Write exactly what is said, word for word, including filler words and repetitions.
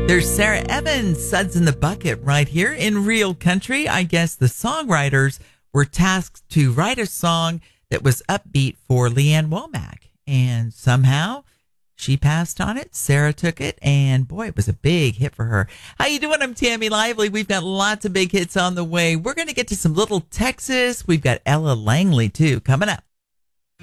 There's Sarah Evans, Suds in the Bucket, right here in Real Country. I guess the songwriters were tasked to write a song that was upbeat for Leanne Womack. And somehow she passed on it. Sarah took it, and boy, it was a big hit for her. How you doing? I'm Tammy Lively. We've got lots of big hits on the way. We're going to get to some Little Texas. We've got Ella Langley, too, coming up.